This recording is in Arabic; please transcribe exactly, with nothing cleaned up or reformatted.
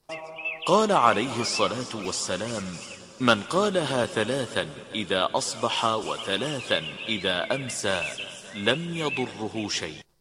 قال عليه الصلاة والسلام: من قالها ثلاثا إذا أصبح وثلاثا إذا أمسى لم يضره شيء.